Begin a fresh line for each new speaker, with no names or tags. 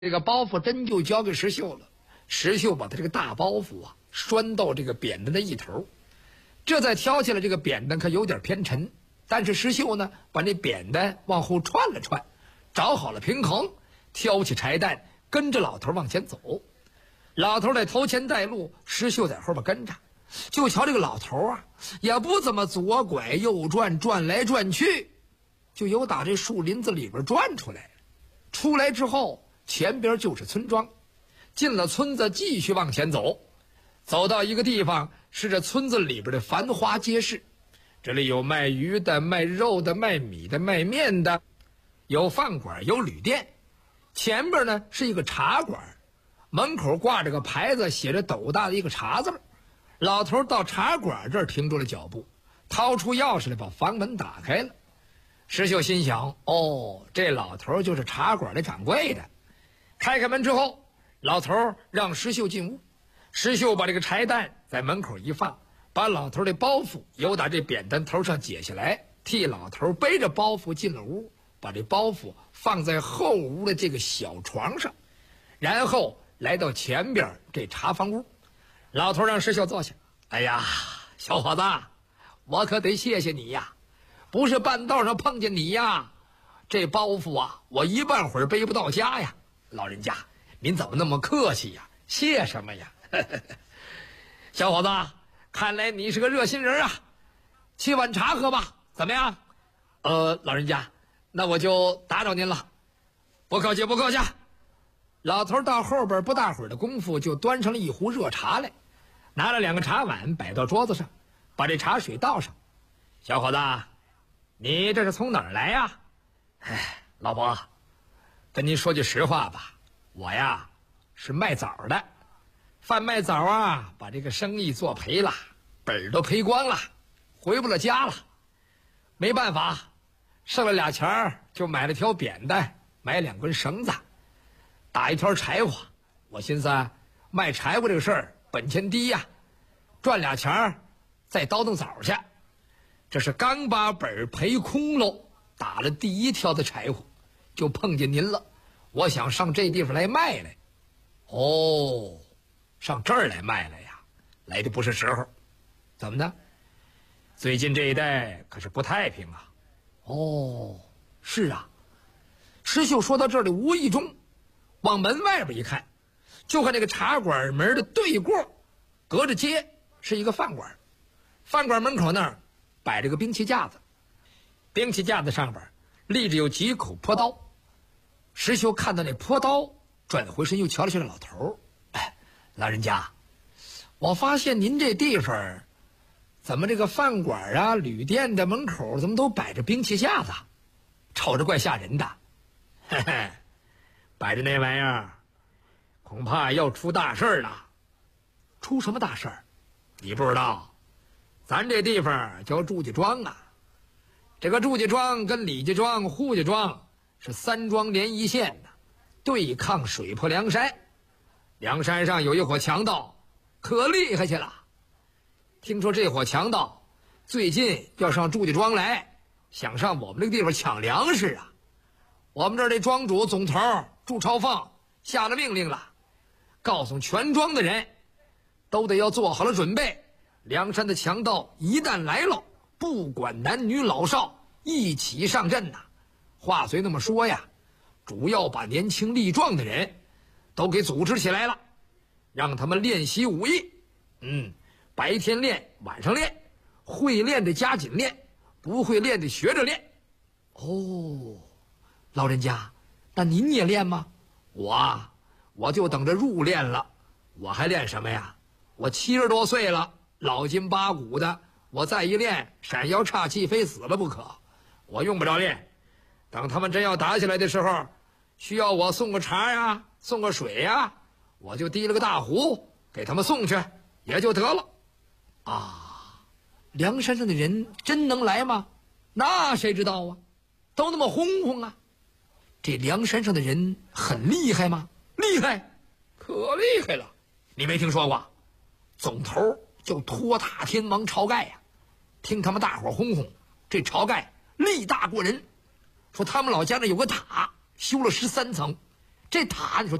这个包袱真就交给石秀了。石秀把他这个大包袱啊拴到这个扁担的一头，这再挑起来这个扁担可有点偏沉，但是石秀呢把那扁担往后串了串，找好了平衡，挑起柴担跟着老头往前走。老头在头前带路，石秀在后边跟着。就瞧这个老头啊也不怎么左拐右转，转来转去，就由打这树林子里边转出来了。出来之后前边就是村庄，进了村子继续往前走，走到一个地方是这村子里边的繁华街市，这里有卖鱼的，卖肉的，卖米的，卖面的，有饭馆，有旅店。前边呢是一个茶馆，门口挂着个牌子，写着斗大的一个茶字。老头到茶馆这儿停住了脚步，掏出钥匙来把房门打开了。石秀心想，哦，这老头就是茶馆的掌柜的。开开门之后，老头让石秀进屋。石秀把这个柴担在门口一放，把老头的包袱由打这扁担头上解下来，替老头背着包袱进了屋，把这包袱放在后屋的这个小床上，然后来到前边这茶房屋。老头让石秀坐下。哎呀，小伙子，我可得谢谢你呀，不是半道上碰见你呀，这包袱啊我一半会儿背不到家呀。老人家您怎么那么客气呀，谢什么呀？小伙子，看来你是个热心人啊，沏碗茶喝吧，怎么样？老人家，那我就打扰您了。不客气不客气。老头到后边不大会儿的功夫就端上了一壶热茶来，拿了2个茶碗摆到桌子上，把这茶水倒上。小伙子，你这是从哪儿来呀？哎，老伯，跟您说句实话吧，我呀是卖枣的，贩卖枣啊把这个生意做赔了，本儿都赔光了，回不了家了。没办法，剩了2钱就买了条扁担，买2根绳子，打一条柴火。我寻思卖柴火这个事儿本钱低呀，赚2钱再倒腾枣去。这是刚把本儿赔空喽，打了第一条的柴火，就碰见您了。我想上这地方来卖来。哦，上这儿来卖来呀？来的不是时候。怎么呢？最近这一带可是不太平啊。哦，是啊。石秀说到这里，无意中往门外边一看，就看这个茶馆门的对过，隔着街是一个饭馆。饭馆门口那儿摆着个兵器架子，兵器架子上边立着有几口朴刀。石秀看到那朴刀，转回身又瞧了瞧这老头。哎，老人家，我发现您这地方怎么这个饭馆啊旅店的门口怎么都摆着兵器架子，瞅着怪吓人的。嘿嘿，摆着那玩意儿恐怕要出大事了。出什么大事儿？你不知道，咱这地方叫祝家庄啊。这个祝家庄跟李家庄、胡家庄是3庄连一线的，对抗水泊梁山。梁山上有一伙强盗，可厉害去了。听说这伙强盗最近要上祝家庄来，想上我们这个地方抢粮食啊。我们这儿这庄主总头祝朝凤下了命令了，告诉全庄的人都得要做好了准备，梁山的强盗一旦来了，不管男女老少一起上阵呐。话虽那么说呀，主要把年轻力壮的人都给组织起来了，让他们练习武艺。白天练，晚上练，会练的加紧练，不会练的学着练。哦，老人家，那您也练吗？我就等着入练了。我还练什么呀？我70多岁了，老筋八骨的，我再一练，闪腰岔气，非死了不可。我用不着练，等他们真要打起来的时候，需要我送个茶呀，送个水呀，我就提了个大壶给他们送去也就得了。啊，梁山上的人真能来吗？那谁知道啊，都那么轰轰啊。这梁山上的人很厉害吗？厉害，可厉害了。你没听说过总头叫托塔天王晁盖呀？听他们大伙轰轰，这晁盖力大过人，说他们老家那有个塔修了13层， 这塔你说